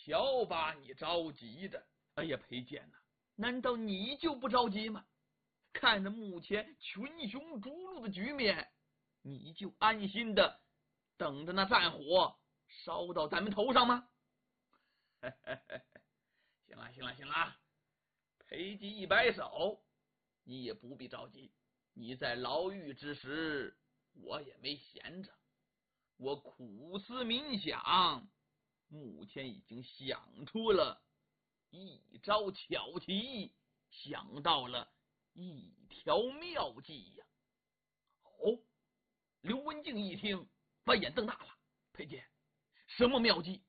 瞧把你着急的。哎呀，裴坚呐，难道你就不着急吗？看着目前群雄逐鹿的局面，你就安心的等着那战火烧到咱们头上吗？行了行了行了，裴吉一摆手，你也不必着急。你在牢狱之时，我也没闲着，我苦思冥想，目前已经想出了一招巧棋，想到了一条妙计呀。哦，刘文静一听，把眼瞪大了。裴坚，什么妙计？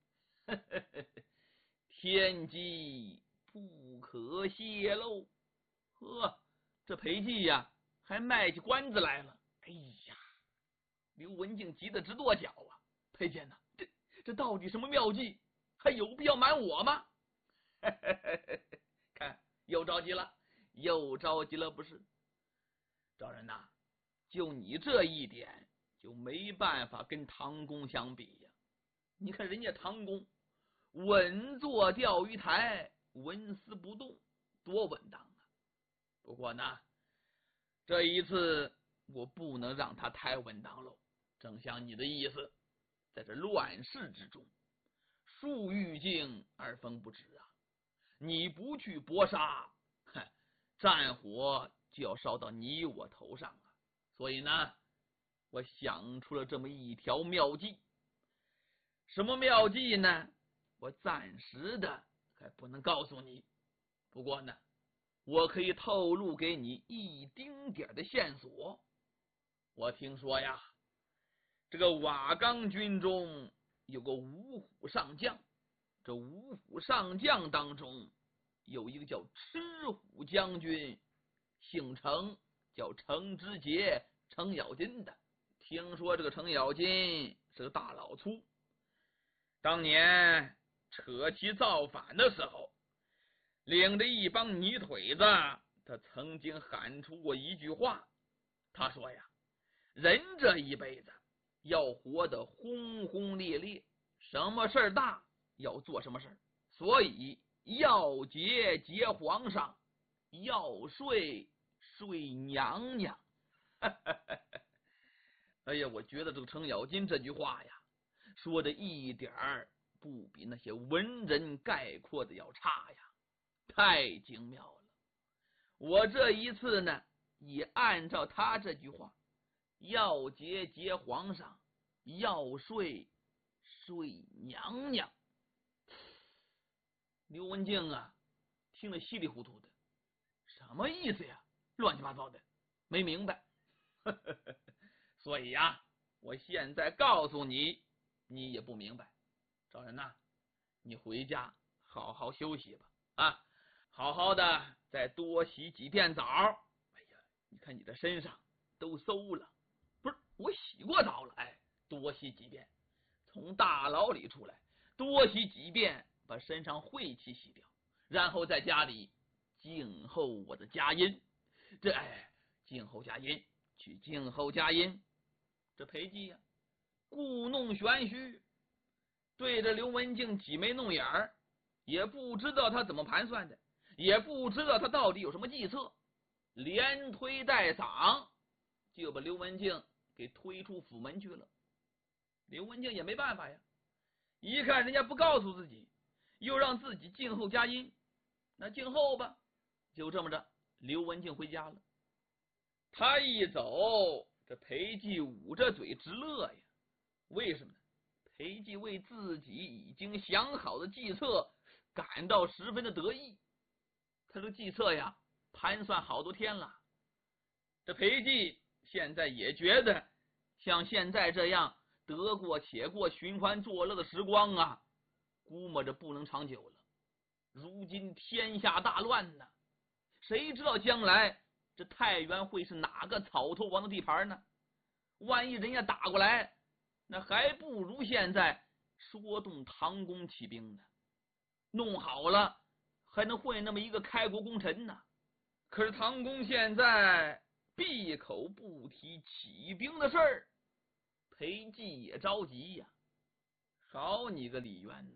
天机不可泄露。呵，这裴寂呀，还卖起关子来了。哎呀，刘文静急得直跺脚啊！裴坚呐，这到底什么妙计？还有必要瞒我吗？看，又着急了，又着急了，不是？赵人呐，就你这一点，就没办法跟唐公相比呀。你看人家唐公稳坐钓鱼台，纹丝不动，多稳当啊！不过呢，这一次我不能让他太稳当喽。正像你的意思，在这乱世之中，树欲静而风不止啊！你不去搏杀，战火就要烧到你我头上啊！所以呢，我想出了这么一条妙计。什么妙计呢？我暂时的还不能告诉你，不过呢，我可以透露给你一丁点的线索。我听说呀，这个瓦岗军中有个五虎上将，这五虎上将当中有一个叫赤虎将军，姓程，叫程之杰、程咬金的。听说这个程咬金是个大老粗，当年扯旗造反的时候，领着一帮泥腿子，他曾经喊出过一句话。他说呀，人这一辈子要活得轰轰烈烈，什么事儿大要做什么事儿，所以要结结皇上，要睡睡娘娘。哎呀，我觉得这个程咬金这句话呀，说的一点儿不比那些文人概括的要差呀，太精妙了。我这一次呢，也按照他这句话，要结结皇上，要睡睡娘娘。刘文静啊，听得稀里糊涂的，什么意思呀？乱七八糟的，没明白。所以呀，我现在告诉你，你也不明白。赵人呐，你回家好好休息吧，啊，好好的再多洗几遍澡。哎呀，你看你的身上都馊了。不是，我洗过澡了。哎，多洗几遍，从大牢里出来，多洗几遍，把身上晦气洗掉，然后在家里静候我的佳音。静候佳音，去静候佳音。这裴寂呀，故弄玄虚，对着刘文静挤眉弄眼儿，也不知道他怎么盘算的，也不知道他到底有什么计策，连推带搡，就把刘文静给推出府门去了。刘文静也没办法呀，一看人家不告诉自己，又让自己静候佳音，那静候吧。就这么着，刘文静回家了。他一走，这裴寂捂着嘴直乐呀。为什么呢？裴寂为自己已经想好的计策感到十分的得意。他这个计策呀，盘算好多天了。这裴寂现在也觉得，像现在这样得过且过、寻欢作乐的时光啊，估摸着不能长久了。如今天下大乱呢，谁知道将来这太原会是哪个草头王的地盘呢？万一人家打过来，那还不如现在说动唐公起兵呢。弄好了还能混那么一个开国功臣呢。可是唐公现在闭口不提起兵的事儿，裴寂也着急呀。好你个李渊呐，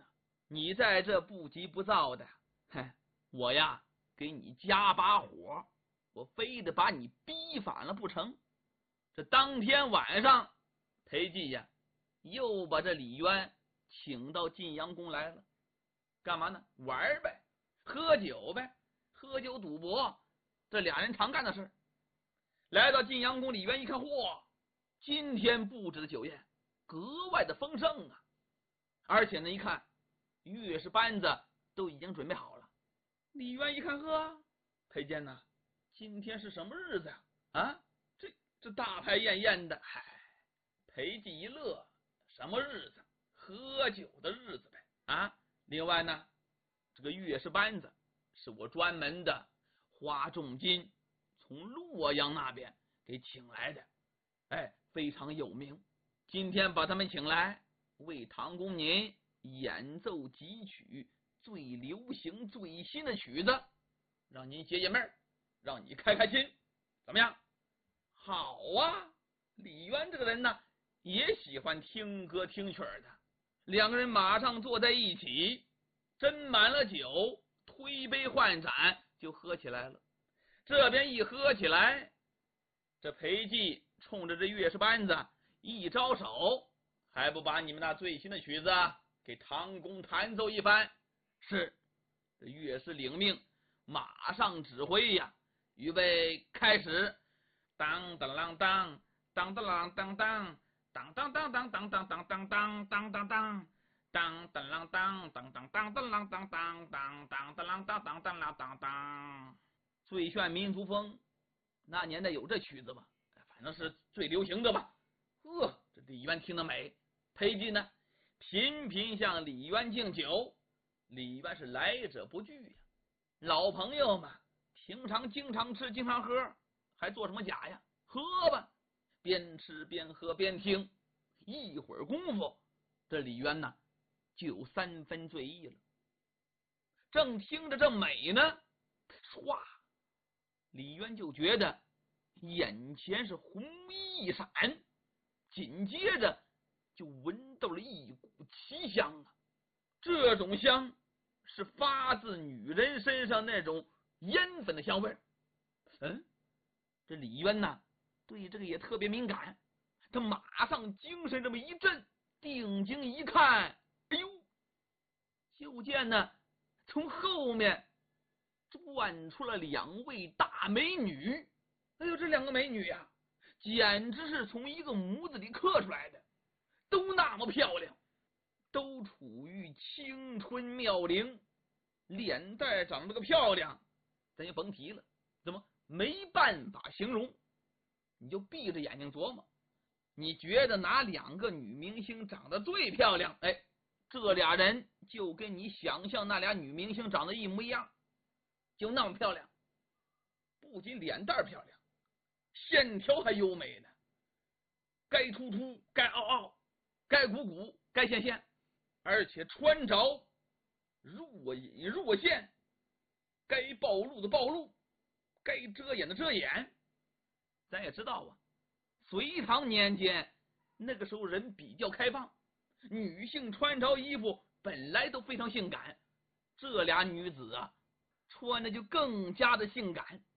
你在这不急不躁的，我呀给你加把火，我非得把你逼反了不成。这当天晚上，裴寂呀又把这李渊请到晋阳宫来了，干嘛呢？玩呗，喝酒呗，喝酒赌博，这俩人常干的事。来到晋阳宫，李渊一看，嚯，今天布置的酒宴格外的丰盛啊！而且呢，一看乐士班子都已经准备好了。李渊一看，呵，裴监呐，今天是什么日子呀？啊，这大排宴宴的，嗨，裴寂一乐，什么日子？喝酒的日子呗。啊，另外呢，这个乐士班子是我专门的花重金从洛阳那边给请来的，非常有名。今天把他们请来，为唐公您演奏几曲最流行最新的曲子，让您解解闷儿，让你开开心，怎么样？好啊！李渊这个人呢，也喜欢听歌听曲的。两个人马上坐在一起，斟满了酒，推杯换盏，就喝起来了。这边一喝起来，这裴寂冲着这乐士班子一招手，还不把你们那最新的曲子给唐公弹奏一番？是，这乐师领命，马上指挥呀，预备开始。当当啷当，当当啷当当，当当当当当当当当当当当当。当当啷当当当当当啷当当当当当啷当当当啷当当，最炫民族风。那年代有这曲子吧？反正是最流行的吧。这李渊听得美，裴寂呢频频向李渊敬酒。李渊是来者不拒呀，老朋友嘛，平常经常吃经常喝，还做什么假呀？喝吧，边吃边喝边听，一会儿功夫，这李渊呢就有3分醉意了。正听着正美呢，唰，李渊就觉得眼前是红衣一闪，紧接着就闻到了一股奇香啊！这种香是发自女人身上那种烟粉的香味。这李渊呐对这个也特别敏感，他马上精神这么一振，定睛一看，哎呦，就见呢从后面钻出了2位大美女。哎呦，这2个美女呀，简直是从一个模子里刻出来的，都那么漂亮，都处于青春妙龄，脸蛋长得个漂亮，咱就甭提了，怎么没办法形容。你就闭着眼睛琢磨，你觉得哪2个女明星长得最漂亮？这俩人就跟你想象那俩女明星长得一模一样，就那么漂亮。不仅脸蛋漂亮，线条还优美呢，该突突该凹凹，该鼓鼓该现现，而且穿着若隐若现，该暴露的暴露，该遮掩的遮掩。咱也知道啊，隋唐年间那个时候人比较开放，女性穿着衣服本来都非常性感，这俩女子啊穿的就更加的性感。